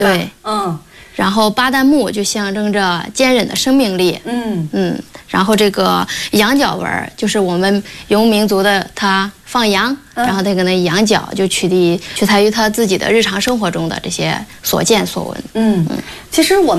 对，然后巴旦木就象征着坚韧的生命力，然后这个羊角纹就是我们游牧民族的他放羊，然后这个呢羊角就取材于他自己的日常生活中的这些所见所闻， 其实我们。